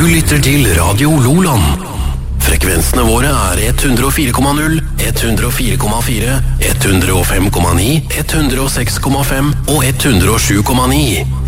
lytter til Radio Loland. Frekvensene våre er 104,0, 104,4, 105,9, 106,5 og 107,9.